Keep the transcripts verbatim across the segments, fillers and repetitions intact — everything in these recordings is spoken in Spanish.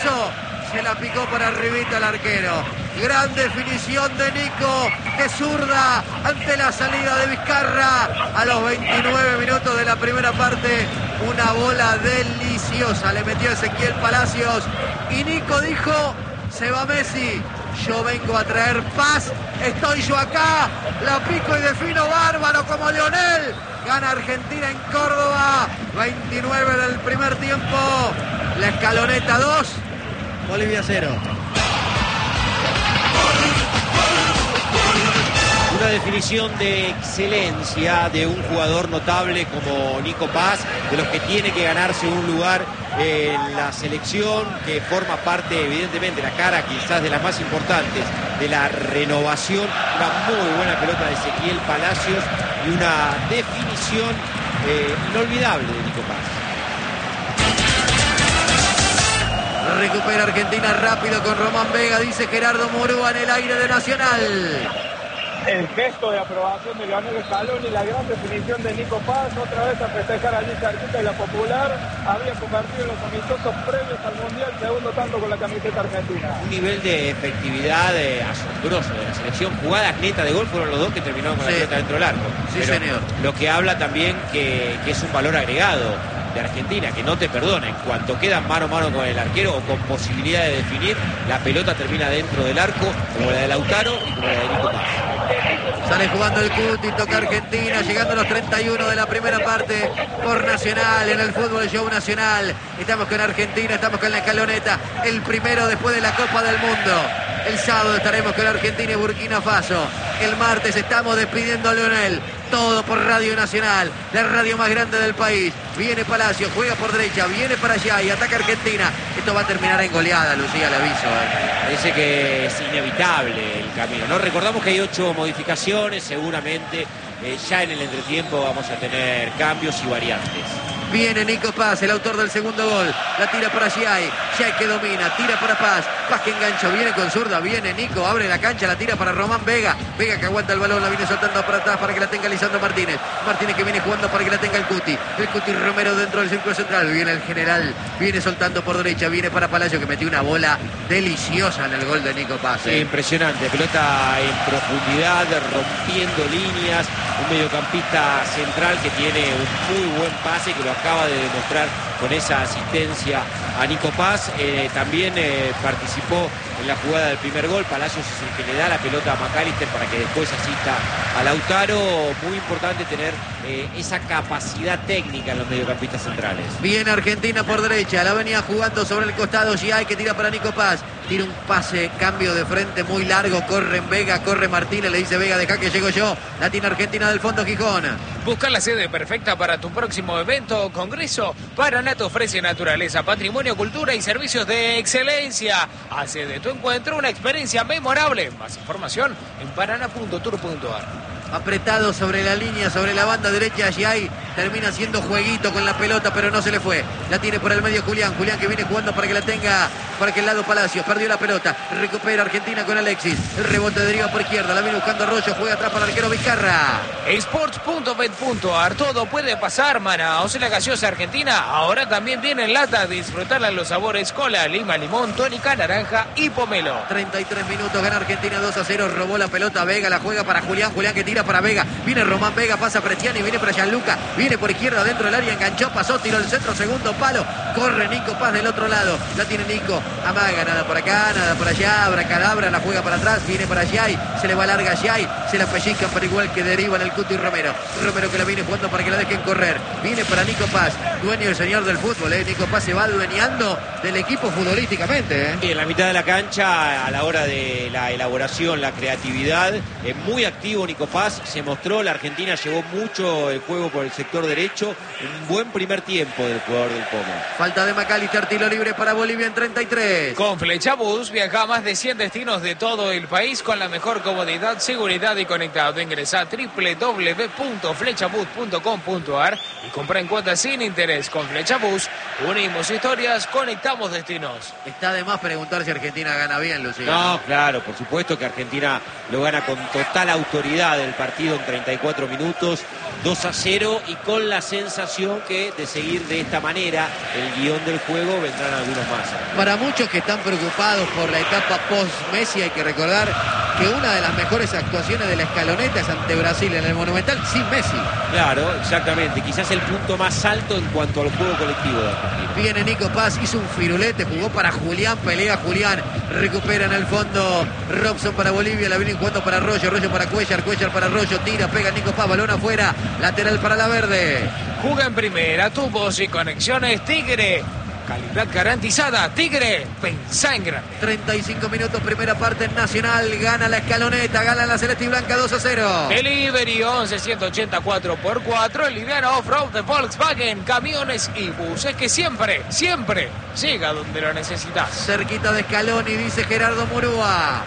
piso, se la picó para arribita el arquero. Gran definición de Nico, de zurda, ante la salida de Vizcarra. A los veintinueve minutos de la primera parte, una bola deliciosa le metió Ezequiel Palacios. Y Nico dijo, se va Messi, yo vengo a traer paz, estoy yo acá, la pico y defino bárbaro como Lionel. Gana Argentina en Córdoba, veintinueve del primer tiempo. La Escaloneta dos, Bolivia cero. Una definición de excelencia de un jugador notable como Nico Paz, de los que tiene que ganarse un lugar en la selección, que forma parte evidentemente, la cara quizás de las más importantes de la renovación. Una muy buena pelota de Ezequiel Palacios y una definición eh, inolvidable de Nico Paz. Recupera Argentina rápido con Román Vega, dice Gerardo Murúa en el aire de Nacional. El gesto de aprobación de Lionel Scaloni y la gran definición de Nico Paz, otra vez a festejar allí cerquita de la Popular. Había convertido en los amistosos previos al Mundial, segundo tanto con la camiseta argentina. Un nivel de efectividad eh, asombroso de la selección. Jugadas netas de gol fueron los dos que terminaron con sí. la pelota dentro del arco. Sí, Pero señor. Lo que habla también que, que es un valor agregado de Argentina, que no te perdona. En cuanto quedan mano a mano con el arquero o con posibilidad de definir, la pelota termina dentro del arco, como la de Lautaro y como la de Nico Paz. Sale jugando el Cuti, toca Argentina, llegando a los treinta y uno de la primera parte por Nacional, en el Fútbol Show Nacional. Estamos con Argentina, estamos con la Escaloneta, el primero después de la Copa del Mundo. El sábado estaremos con Argentina y Burkina Faso. El martes estamos despidiendo a Lionel. Todo por Radio Nacional, la radio más grande del país. Viene Palacio, juega por derecha, viene para allá y ataca Argentina. Esto va a terminar en goleada, Lucía, le aviso. ¿eh? Parece que es inevitable el camino, ¿no? Recordamos que hay ocho modificaciones, seguramente eh, ya en el entretiempo vamos a tener cambios y variantes. Viene Nico Paz, el autor del segundo gol. La tira para Giai. Giai que domina, tira para Paz. Paz que engancha, viene con zurda. Viene Nico, abre la cancha, la tira para Román Vega. Vega que aguanta el balón, la viene soltando para atrás para que la tenga Lisandro Martínez. Martínez que viene jugando para que la tenga el Cuti. El Cuti Romero dentro del círculo central. Viene el general, viene soltando por derecha. Viene para Palacio que metió una bola deliciosa en el gol de Nico Paz. ¿eh? Sí, impresionante. Pelota en profundidad, rompiendo líneas. Un mediocampista central que tiene un muy buen pase, que lo acaba de demostrar con esa asistencia a Nico Paz. Eh, también eh, participó en la jugada del primer gol. Palacios es el que le da la pelota a McAllister para que después asista a Lautaro. Muy importante tener eh, esa capacidad técnica en los mediocampistas centrales. Viene Argentina por derecha, la venía jugando sobre el costado Giai que tira para Nico Paz. Tira un pase, cambio de frente muy largo, corre en Vega, corre Martínez, le dice Vega, deja que llego yo. La tiene Argentina del fondo Gijón. Busca la sede perfecta para tu próximo evento o congreso. Paraná te ofrece naturaleza, patrimonio, cultura y servicios de excelencia. Hace de tu encuentro una experiencia memorable. Más información en paraná punto tour punto ar. Apretado sobre la línea, sobre la banda derecha, Giai termina haciendo jueguito con la pelota, pero no se le fue. La tiene por el medio Julián, Julián que viene jugando para que la tenga para aquel lado Palacios, perdió la pelota, recupera Argentina con Alexis, el rebote deriva por izquierda, la viene buscando Arroyo, juega atrás para el arquero Vizcarra. Sports punto bet punto ar, todo puede pasar, Manaos, la gaseosa argentina, ahora también viene en lata, disfrutarla en los sabores cola, lima, limón, tónica, naranja y pomelo. treinta y tres minutos, gana Argentina dos a cero, robó la pelota Vega, la juega para Julián, Julián que tira para Vega, viene Román Vega, pasa Prestiani, viene para Gianluca, viene por izquierda dentro del área, enganchó, pasó, tiró el centro, segundo palo, corre Nico Paz del otro lado, la tiene Nico, amaga, nada por acá, nada por allá, abracadabra, la juega para atrás, viene para Giai, se le va larga Giai, se la pellizcan para igual que derivan el Cuti Romero, Romero que la viene jugando para que la dejen correr, viene para Nico Paz, dueño el señor del fútbol, ¿eh? Nico Paz se va adueñando del equipo futbolísticamente, ¿eh? Y en la mitad de la cancha, a la hora de la elaboración, la creatividad, es muy activo Nico Paz, se mostró, la Argentina llevó mucho el juego por el sector derecho, un buen primer tiempo del jugador del Como. Falta de McAllister, tiro libre para Bolivia en treinta y tres. Con Flechabús viaja a más de cien destinos de todo el país con la mejor comodidad, seguridad y conectado. Ingresa a doble u doble u doble u punto flechabús punto com punto ar y compra en cuotas sin interés. Con Flechabús unimos historias, conectamos destinos. Está de más preguntar si Argentina gana bien, Lucía. No, claro, por supuesto que Argentina lo gana con total autoridad el partido en treinta y cuatro minutos, dos a cero, y con la sensación que de seguir de esta manera el guión del juego vendrán algunos más. Para muchos que están preocupados por la etapa post-Messi, hay que recordar que una de las mejores actuaciones de la Escaloneta es ante Brasil en el Monumental sin Messi. Claro, exactamente. Quizás el punto más alto en cuanto al juego colectivo de Argentina. Viene Nico Paz, hizo un firulete, jugó para Julián, pelea Julián, recupera en el fondo Robson para Bolivia, la viene jugando para Arroyo, Arroyo para Cuellar, Cuellar para Arroyo, tira, pega Nico Paz, balón afuera, lateral para la verde. Juega en primera, tubos y conexiones Tigre. Calidad garantizada, Tigre, pensá en grande. treinta y cinco minutos, primera parte en Nacional, gana la Escaloneta, gana la Celeste y Blanca dos a cero. Delivery once ciento ochenta cuatro por cuatro, el liviano off-road de Volkswagen, camiones y buses que siempre, siempre llega donde lo necesitas. Cerquita de Scaloni, dice Gerardo Murúa.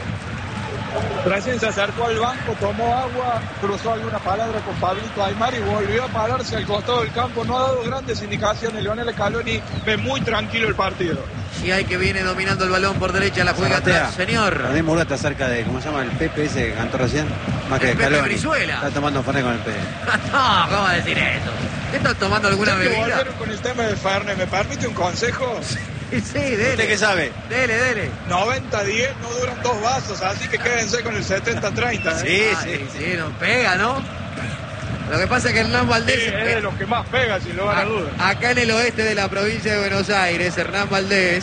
Recién se acercó al banco, tomó agua, cruzó alguna palabra con Pablito Aymar y volvió a pararse al costado del campo. No ha dado grandes indicaciones. Leonel Scaloni ve muy tranquilo el partido. Y hay que viene dominando el balón por derecha, la juega atrás, señor. También Murúa está cerca de, ¿cómo se llama? El Pepe ese que cantó recién. Más que El Pepe Scaloni. Brizuela. Está tomando Fernet con el Pepe. No, ¿cómo va a decir eso? ¿Qué estás tomando alguna Ya que bebida? volvieron con el tema de Fernet, ¿me permite un consejo? Sí, dele. ¿Usted qué sabe? Dele, dele. noventa diez no duran dos vasos, así que quédense con el setenta treinta. ¿eh? Sí, Ay, sí, nos pega, ¿no? Lo que pasa es que Hernán Sí, Valdés, es de los que más pega, sin lugar a dudas. a- acá en el oeste de la provincia de Buenos Aires, Hernán Valdés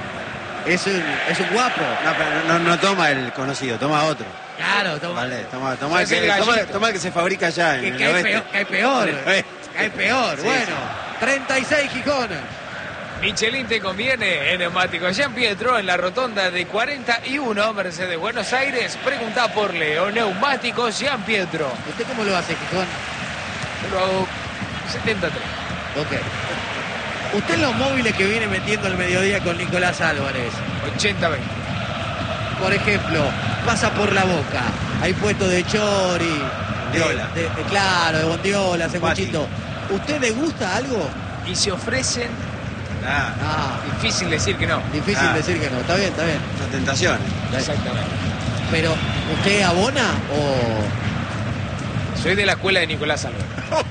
es un, es un guapo. No, pero no, no toma el conocido, toma otro. Claro, toma. Vale, toma, toma, el Es el que, toma, gallito. toma el que se fabrica allá en Que, el que hay oeste. peor, que hay peor. En el oeste. Que hay peor. Sí, Bueno, sí. treinta y seis Gijón. Michelin te conviene en Neumáticos Jean Pietro en la rotonda de cuarenta y uno, Mercedes Buenos Aires. Pregunta por Leo, Neumáticos Jean Pietro. ¿Usted cómo lo hace, Gijón? Yo lo hago setenta y tres. Ok. Usted en los móviles que viene metiendo al mediodía con Nicolás Álvarez, ochenta veinte. por ejemplo, pasa por La Boca, hay puesto de Chori, de, Bondiola. de- de- claro, de Bondiola, Cebuchito. Fácil. ¿Usted le gusta algo? Y se ofrecen, Ah, Ah, difícil decir que no. difícil Ah. decir que no, está bien, está bien. son tentaciones. Exactamente. Pero, ¿usted abona o...? Soy de la escuela de Nicolás Álvarez.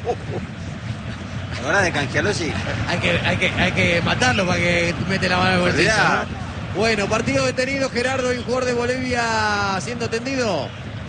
Ahora de canjearlo, sí. Hay que, hay que, hay que matarlo para que mete la mano en el bolsillo, Olvidá. ¿no? Bueno, partido detenido, Gerardo, y un jugador de Bolivia siendo atendido.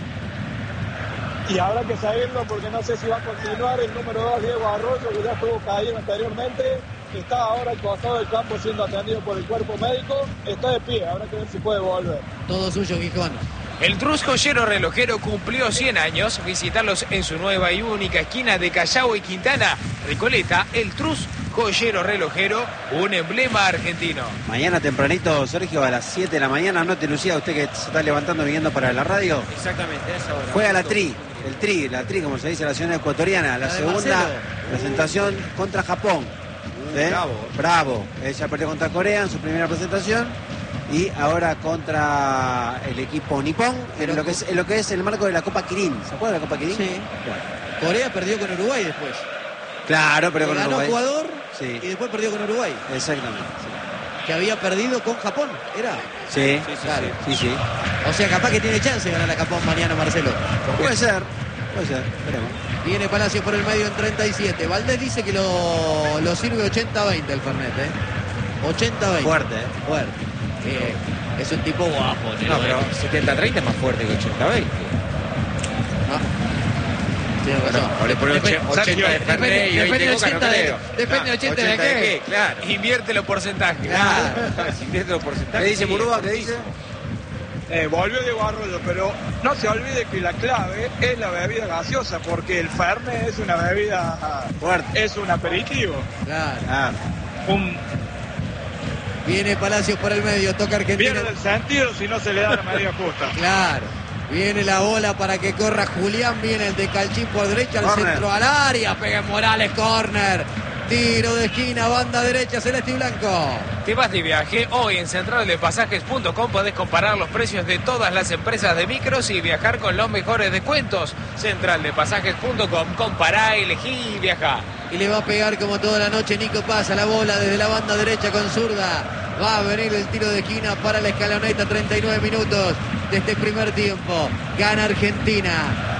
Y habrá que seguirlo porque no sé si va a continuar. El número dos, Diego Arroyo, que ya estuvo caído anteriormente, está ahora al costado del campo siendo atendido por el cuerpo médico. Está de pie, habrá que ver si puede volver. Todo suyo, Gijón. El Trus Joyero Relojero cumplió cien años. Visitarlos en su nueva y única esquina de Callao y Quintana. Recoleta, el Trus Joyero Relojero, un emblema argentino. Mañana tempranito, Sergio, a las siete de la mañana. Anote, Lucía, usted que se está levantando viniendo para la radio. Exactamente, a esa hora. Juega la Tri, el Tri, la Tri, como se dice en la ciudad ecuatoriana. La La de segunda Marcelo. presentación contra Japón. ¿Eh? Bravo. Bravo. Ella perdió contra Corea en su primera presentación. Y ahora contra el equipo nipón, en lo, que es, en lo que es el marco de la Copa Kirin. ¿Se acuerda de la Copa Kirin? Sí. Bueno. Corea perdió con Uruguay después. Claro, pero con Ganó Uruguay. Ecuador Sí. y después perdió con Uruguay. Exactamente. Que había perdido con Japón, ¿era? Sí, Sí, sí, Claro. sí, sí. O sea, capaz que tiene chance de ganar a Japón mañana, Marcelo. Puede ser, puede ser, esperemos. Viene Palacios por el medio en treinta y siete. Valdés dice que lo, lo sirve ochenta veinte el Fernet, ¿eh? ochenta veinte. Fuerte, ¿eh? Fuerte. Eh, es un tipo guapo, No, pero setenta treinta es más fuerte que ochenta veinte. Tiene razón. O le pone Depende- ochenta de Fernet y depende veinte de Coca, no ochenta de- creo. depende Ah, ochenta de qué. Claro. Invierte los porcentajes. Claro. Si invierte los porcentajes, ¿Qué dice sí, Murúa? es ¿Qué dice? Eh, volvió Diego Arroyo, pero no se olvide que la clave es la bebida gaseosa, porque el Fernet es una bebida, Fuerte. es un aperitivo. Claro. Ah, Un, Viene Palacios por el medio, toca Argentina. pierde el sentido si no se le da la medida justa. Claro. Viene la bola para que corra Julián. Viene el de Calchín por derecha, al Corner. centro al área. Pega Morales, corner. Tiro de esquina, banda derecha, celeste y blanco. Te vas de viaje. Hoy en central de pasajes punto com podés comparar los precios de todas las empresas de micros y viajar con los mejores descuentos. central de pasajes punto com. Compará, elegí y viajá. Y le va a pegar como toda la noche Nico Paz a la bola desde la banda derecha con zurda. Va a venir el tiro de esquina para la Escaloneta. treinta y nueve minutos de este primer tiempo. Gana Argentina.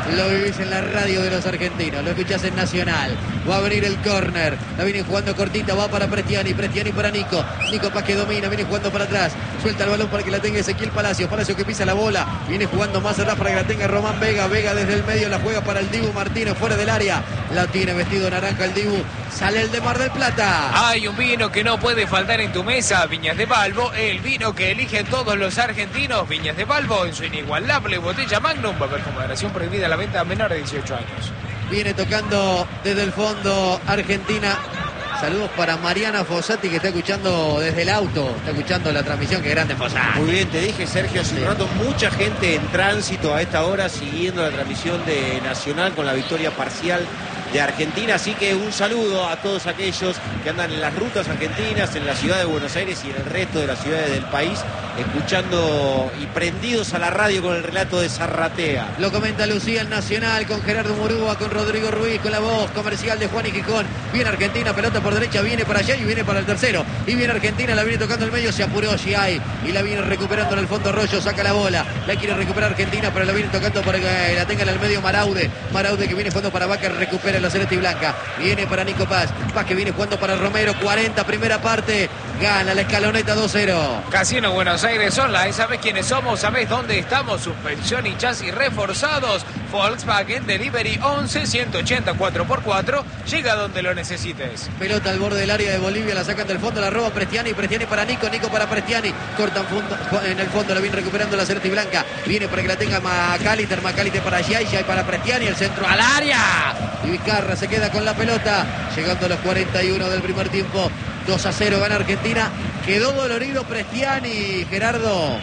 Lo vivís en la radio de los argentinos, lo escuchás en Nacional. Va a venir el córner, la viene jugando cortita, va para Prestiani, Prestiani para Nico. Nico Paz que domina, viene jugando para atrás. Suelta el balón para que la tenga Ezequiel Palacios. Palacios que pisa la bola, viene jugando más atrás para que la tenga Román Vega. Vega desde el medio la juega para el Dibu Martínez fuera del área. La tiene vestido naranja el Dibu. Sale el de Mar del Plata. Hay un vino que no puede faltar en tu mesa, Viñas de Balbo, el vino que eligen todos los argentinos. Viñas de Balbo en su inigualable botella Magnum. Va a haber con moderación prohibida la venta a menores de dieciocho años. Viene tocando desde el fondo Argentina. Saludos para Mariana Fossati que está escuchando desde el auto. Está escuchando la transmisión. Qué grande Fossati. Muy bien, te dije, Sergio, hace un rato, mucha gente en tránsito a esta hora siguiendo la transmisión de Nacional con la victoria parcial de Argentina, así que un saludo a todos aquellos que andan en las rutas argentinas, en la ciudad de Buenos Aires y en el resto de las ciudades del país, escuchando y prendidos a la radio con el relato de Zarratea. Lo comenta Lucía el Nacional con Gerardo Murúa, con Rodrigo Ruiz, con la voz comercial de Juan y Gijón. Viene Argentina, pelota por derecha, viene para allá y viene para el tercero. Y viene Argentina, la viene tocando el medio, se apuró Giai y la viene recuperando en el fondo Arroyo, saca la bola. La quiere recuperar Argentina, pero la viene tocando para que la tenga en el medio Maraude. Maraude que viene jugando para Vaca, recupera la celeste y blanca. Viene para Nico Paz. Paz que viene jugando para Romero. cuarenta, primera parte. Gana la Escaloneta dos cero. Casino Buenos Aires Online. ¿Sabes quiénes somos? ¿Sabes dónde estamos? Suspensión y chasis reforzados. Volkswagen Delivery once ciento ochenta cuatro por cuatro. Llega donde lo necesites. Pelota al borde del área de Bolivia. La sacan del fondo. La roba Prestiani. Prestiani para Nico. Nico para Prestiani. Cortan fondo, en el fondo. La viene recuperando la celeste y blanca. Viene para que la tenga Macaliter. Macaliter para Giai. Giai para Prestiani. El centro al área. Y Vizcarra se queda con la pelota. Llegando a los cuarenta y uno del primer tiempo. dos a cero gana Argentina. Quedó dolorido Prestiani, Gerardo.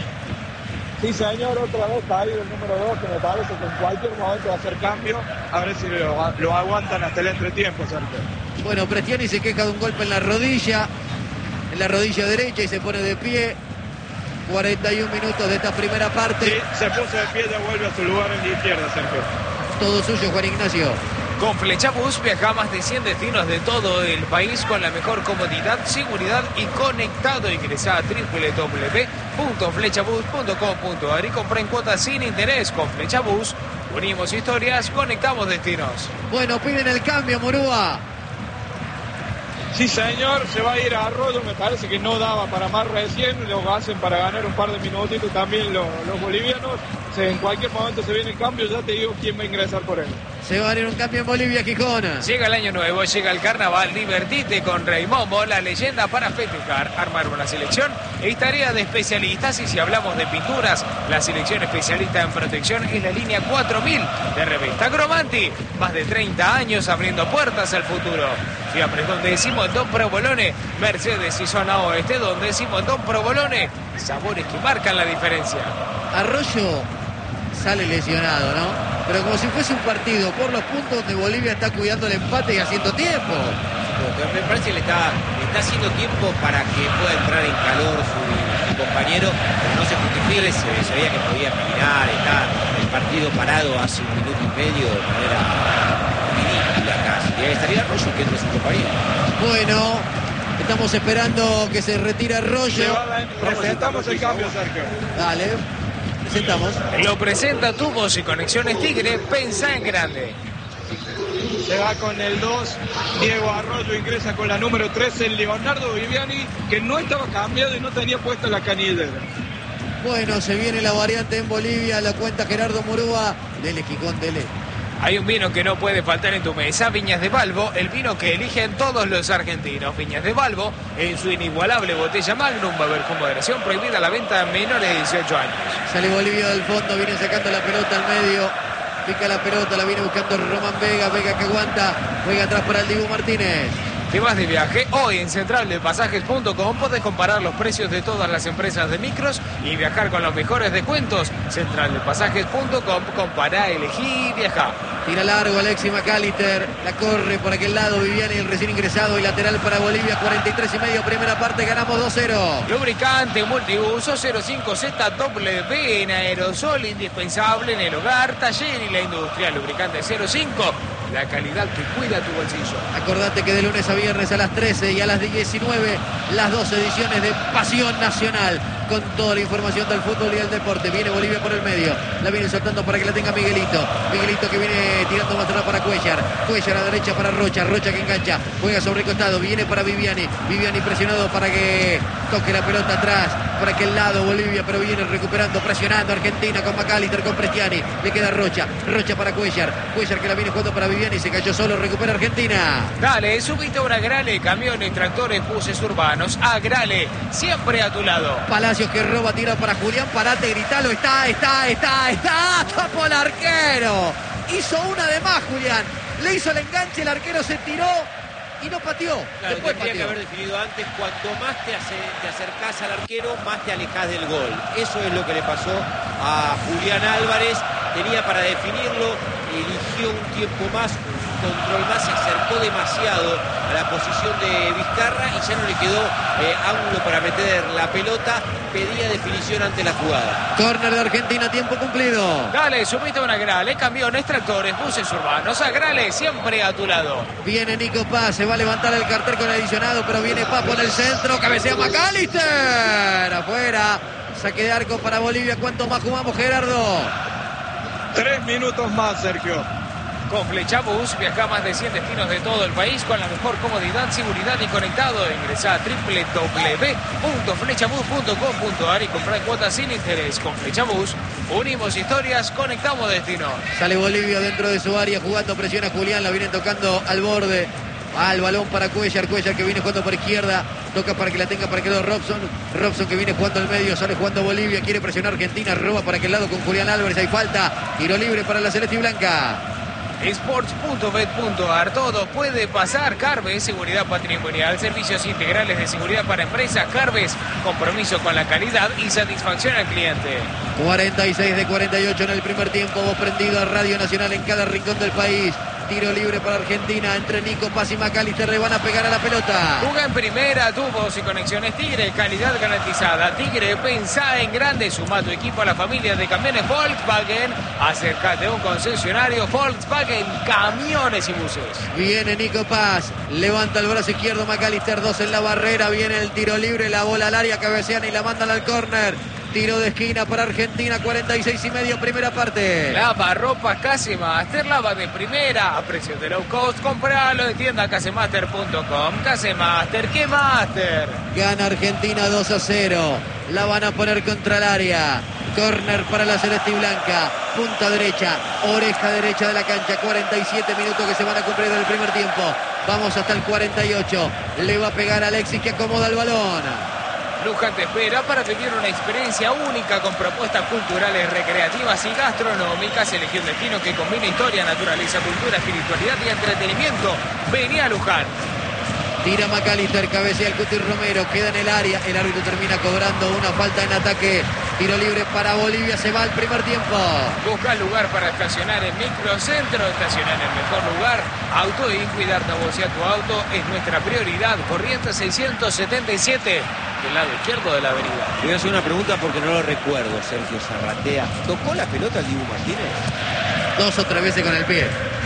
Sí, señor, otra vez caído el número dos, que me parece que en cualquier momento va a hacer cambio. A ver si lo, lo aguantan hasta el entretiempo, Sergio. Bueno, Prestiani se queja de un golpe en la rodilla, en la rodilla derecha y se pone de pie. cuarenta y un minutos de esta primera parte. Sí, se puso de pie, ya vuelve a su lugar en la izquierda, Sergio. Todo suyo, Juan Ignacio. Con Flechabús viaja a más de cien destinos de todo el país con la mejor comodidad, seguridad y conectado. Ingresa a doble u doble u doble u punto flechabús punto com punto a r y compra en cuotas sin interés. Con Flechabús unimos historias, conectamos destinos. Bueno, piden el cambio, Murúa. Sí, señor, se va a ir a Arroyo, me parece que no daba para más recién, lo hacen para ganar un par de minutitos también los, los bolivianos. Se, en cualquier momento se viene el cambio, ya te digo quién va a ingresar por él. Se va a ir un cambio en Bolivia, Gijona. Llega el año nuevo, llega el carnaval, divertite con Rey Momo, la leyenda para festejar, armar una selección es tarea de especialistas. Y si hablamos de pinturas, la selección especialista en protección es la línea cuatro mil de Revista Cromanti. Más de treinta años abriendo puertas al futuro. Siempre es donde decimos Don Provolone, Mercedes y zona oeste, donde decimos Don Provolone, sabores que marcan la diferencia. Arroyo sale lesionado, ¿no? Pero como si fuese un partido por los puntos donde Bolivia está cuidando el empate y haciendo tiempo. Pero me parece que le está, le está haciendo tiempo para que pueda entrar en calor su, su compañero, pero no se justifique, se, se veía que podía caminar, está el partido parado hace un minuto y medio de manera ridícula casi. Y ahí estaría Arroyo que entre su compañero. Bueno, estamos esperando que se retire Arroyo. Presentamos el cambio, Sergio. Dale, presentamos. Lo presenta Tu Voz y Conexiones Tigre, pensá en grande. Se va con el dos, Diego Arroyo ingresa con la número trece, Leonardo Viviani, que no estaba cambiado y no tenía puesta la canillera. Bueno, se viene la variante en Bolivia, la cuenta Gerardo Murúa. Dele, Gijón, dele. Hay un vino que no puede faltar en tu mesa, Viñas de Balbo, el vino que eligen todos los argentinos. Viñas de Balbo, en su inigualable botella Magnum, va a haber con moderación prohibida la venta a menores de dieciocho años. Sale Bolivia del fondo, viene sacando la pelota al medio. Pica la pelota, la viene buscando Román Vega. Vega que aguanta, juega atrás para el Dibu Martínez. ¿Te vas de viaje? Hoy en central de pasajes punto com podés comparar los precios de todas las empresas de micros y viajar con los mejores descuentos. central de pasajes punto com, compará, elegí y viajá. Tira largo Alexis Macaliter, la corre por aquel lado Viviani, el recién ingresado, y lateral para Bolivia, cuarenta y tres y medio, primera parte, ganamos dos cero. Lubricante multiuso cero cinco Z W en aerosol, indispensable en el hogar, taller y la industria. Lubricante cero cinco, la calidad que cuida tu bolsillo. Acordate que de lunes a viernes a las trece y a las diecinueve, las dos ediciones de Pasión Nacional. con toda la información del fútbol y del deporte. Viene Bolivia por el medio, la viene soltando para que la tenga Miguelito. Miguelito que viene tirando más atrás para Cuellar. Cuellar a la derecha para Rocha. Rocha que engancha, juega sobre el costado, viene para Viviani. Viviani presionado para que toque la pelota atrás, para aquel lado Bolivia, pero viene recuperando, presionando Argentina con McAllister, con Prestiani. Le queda Rocha, Rocha para Cuellar. Cuellar que la viene jugando para Viviani, se cayó solo, recupera Argentina. Dale, subite una Agrale, camiones, tractores, buses urbanos. Agrale, siempre a tu lado. Palacios que roba, tira para Julián, parate, gritalo, está, está, está, está, tapó el arquero. Hizo una de más Julián, le hizo el enganche, el arquero se tiró y no pateó. Claro, Después tendría que pateó. haber definido antes. Cuanto más te, hace, te acercás al arquero, más te alejás del gol. Eso es lo que le pasó a Julián Álvarez. Tenía para definirlo, eligió un tiempo más, un control más, se acercó demasiado a la posición de Vizcarra y ya no le quedó eh, ángulo para meter la pelota. Pedía definición ante la jugada. Córner de Argentina, tiempo cumplido. Dale, subite una Agrale, camiones, tractores, buses urbanos. Agrale, siempre a tu lado. Viene Nico Paz, se va a levantar el cartel con adicionado, pero viene Papo en el centro, cabecea McAllister. Afuera, saque de arco para Bolivia. ¿Cuánto más jugamos, Gerardo? Tres minutos más, Sergio. Con Flechabús viaja a más de cien destinos de todo el país con la mejor comodidad, seguridad y conectado. Ingresá a doble u doble u doble u punto flechabús punto com punto a r y comprar cuotas sin interés. Con Flechabús unimos historias, conectamos destinos. Sale Bolivia dentro de su área jugando, presiona Julián, la vienen tocando al borde. Al balón para Cuellar, Cuellar que viene jugando por izquierda, toca para que la tenga para que lo Robson, Robson que viene jugando al medio, sale jugando Bolivia, quiere presionar Argentina, roba para aquel lado con Julián Álvarez, hay falta, tiro libre para la celeste y blanca. Sports punto bet punto a r, todo puede pasar. Carves, seguridad patrimonial, servicios integrales de seguridad para empresas. Carves, compromiso con la calidad y satisfacción al cliente. cuarenta y seis de cuarenta y ocho en el primer tiempo, vos prendido a Radio Nacional en cada rincón del país. Tiro libre para Argentina, entre Nico Paz y McAllister le van a pegar a la pelota. Juga en primera, tubos y conexiones Tigre, calidad garantizada. Tigre, pensá en grande, suma tu equipo a la familia de camiones Volkswagen. Acércate a un concesionario Volkswagen, camiones y buses. Viene Nico Paz, levanta el brazo izquierdo McAllister, dos en la barrera, viene el tiro libre, la bola al área, cabecean y la mandan al córner. Tiro de esquina para Argentina, cuarenta y seis y medio, primera parte. Lava ropa Casemaster, lava de primera, a precios de low cost, compralo en tienda casemaster punto com. Casemaster, ¿qué master? Gana Argentina dos a cero, la van a poner contra el área. Córner para la celeste y blanca, punta derecha, oreja derecha de la cancha, cuarenta y siete minutos que se van a cumplir del primer tiempo. Vamos hasta el cuarenta y ocho, le va a pegar a Alexis que acomoda el balón. Luján te espera para vivir una experiencia única con propuestas culturales, recreativas y gastronómicas. Elegí un destino que combina historia, naturaleza, cultura, espiritualidad y entretenimiento. Vení a Luján. Tira McAllister, cabecea el Cuti Romero, queda en el área. El árbitro termina cobrando una falta en ataque. Tiro libre para Bolivia, se va al primer tiempo. Busca lugar para estacionar en Microcentro, estacionar en el mejor lugar. Auto y cuidar a vos y a tu auto es nuestra prioridad. Corrientes seiscientos setenta y siete, del lado izquierdo de la avenida. Le voy a hacer una pregunta porque no lo recuerdo, Sergio Zarratea. ¿Tocó la pelota el Dibu Martínez? Dos o tres veces con el pie.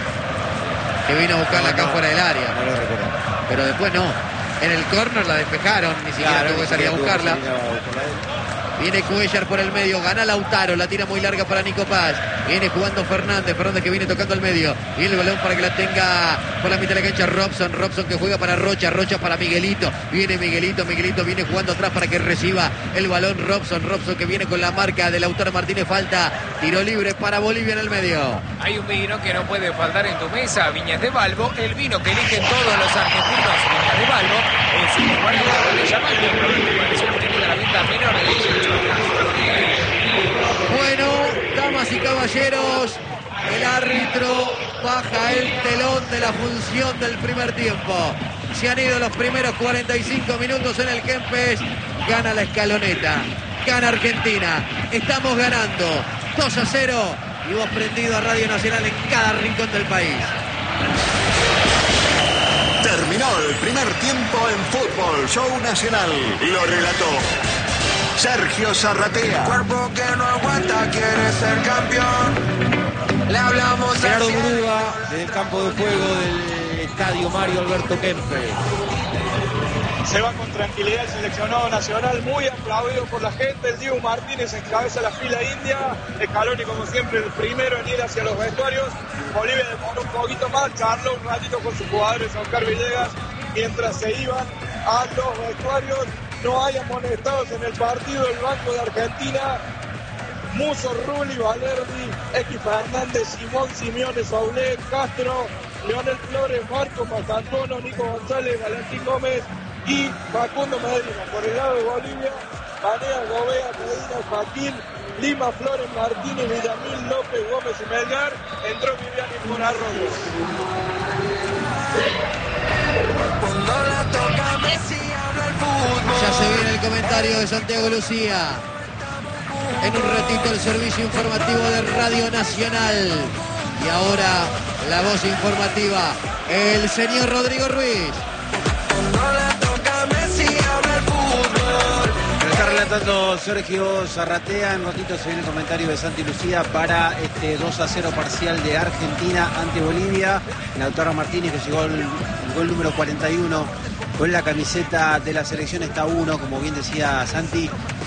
Que vino a buscarla No, acá no, fuera del área. No lo recuerdo. Pero después no. En el córner la despejaron, ni siquiera Claro, tuvo que ni salir a siquiera tuvo que buscarla. salir a buscarla él. Viene Cuellar por el medio, gana Lautaro, la tira muy larga para Nico Paz. Viene jugando Fernández, Fernández que viene tocando al medio. Viene el balón para que la tenga por la mitad de la cancha Robson, Robson que juega para Rocha, Rocha para Miguelito. Viene Miguelito, Miguelito viene jugando atrás para que reciba el balón Robson, Robson que viene con la marca de Lautaro Martínez, falta. Tiro libre para Bolivia en el medio. Hay un vino que no puede faltar en tu mesa, Viñas de Balbo, el vino que eligen todos los argentinos. Viñas de Balbo, en su guardia de llamar a la venta menor de dieciocho años. Bueno, damas y caballeros, el árbitro baja el telón de la función del primer tiempo. Se han ido los primeros cuarenta y cinco minutos en el Kempes. Gana la escaloneta, gana Argentina. Estamos ganando dos a cero y vos prendido a Radio Nacional en cada rincón del país. Terminó el primer tiempo en Fútbol Show Nacional. Lo relató Sergio Zarratea. Cuerpo que no aguanta, quiere ser campeón. Le hablamos Gerardo así. Murúa, desde el campo de juego del estadio Mario Alberto Kempes. Se va con tranquilidad el seleccionado nacional, muy aplaudido por la gente. El Diego Martínez encabeza la fila india. Scaloni, como siempre, el primero en ir hacia los vestuarios. Bolivia demoró un poquito más, charló un ratito con sus jugadores, Oscar Villegas, mientras se iban a los vestuarios. No hay amonestados en el partido. El banco de Argentina: Musso, Rulli, Valerdi, X Fernández, Simón, Simeone, Soule, Castro, Leonel Flores, Marco Mastantuono, Nico González, Valentín Gómez y Facundo Medina. Por el lado de Bolivia: Vanea, Gobea, Medina, Joaquín, Lima, Flores, Martínez, Villamil, López, Gómez y Melgar. Entró Viviani por Arroyo. Cuando la toca Messi habla el fútbol. Ya se viene el comentario de Santiago Lucía. En un ratito el servicio informativo de Radio Nacional. Y ahora la voz informativa, el señor Rodrigo Ruiz. Cuando la toca Messi habla el fútbol. Lo está relatando Sergio Zarratea. En ratito se viene el comentario de Santi Lucía para este dos a cero parcial de Argentina ante Bolivia. Lautaro Martínez, que llegó al el gol número cuarenta y uno con la camiseta de la selección, está uno, como bien decía Santi,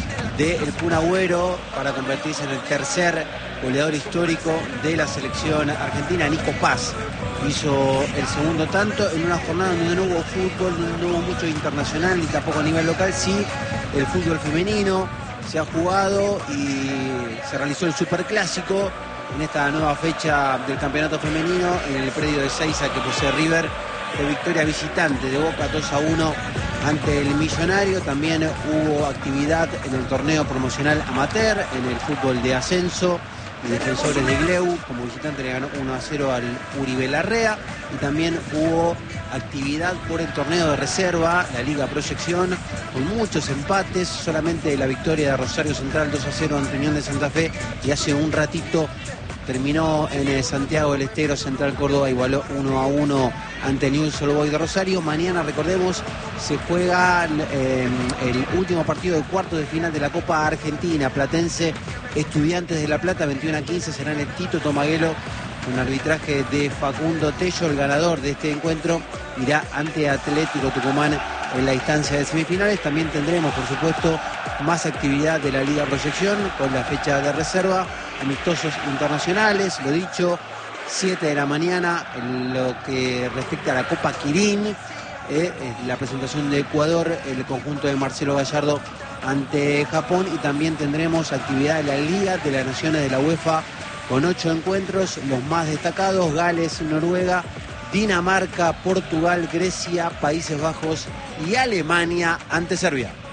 de el Kun Agüero para convertirse en el tercer goleador histórico de la selección argentina. Nico Paz hizo el segundo tanto en una jornada donde no hubo fútbol, donde no hubo mucho internacional ni tampoco a nivel local. Sí, el fútbol femenino se ha jugado y se realizó el superclásico en esta nueva fecha del campeonato femenino en el predio de Seiza que posee River, de victoria visitante de Boca dos a uno ante el Millonario. También hubo actividad en el torneo promocional amateur, en el fútbol de ascenso. Y Defensores de Gleu como visitante le ganó uno a cero al Uribe Larrea. Y también hubo actividad por el torneo de reserva, la Liga Proyección, con muchos empates. Solamente la victoria de Rosario Central dos a cero ante Unión de Santa Fe, y hace un ratito terminó en el Santiago del Estero. Central Córdoba igualó uno a uno ante Newell's Old Boys de Rosario. Mañana, recordemos, se juega eh, el último partido de cuartos de final de la Copa Argentina. Platense, Estudiantes de La Plata, veintiuno a quince será en el Tito Tomaguelo, con arbitraje de Facundo Tello. El ganador de este encuentro irá ante Atlético Tucumán en la instancia de semifinales. También tendremos, por supuesto, más actividad de la Liga Proyección con la fecha de reserva, amistosos internacionales, lo dicho, siete de la mañana en lo que respecta a la Copa Quirín, eh, la presentación de Ecuador, el conjunto de Marcelo Gallardo ante Japón. Y también tendremos actividad de la Liga de las Naciones de la UEFA con ocho encuentros, los más destacados: Gales, Noruega, Dinamarca, Portugal, Grecia, Países Bajos y Alemania ante Serbia.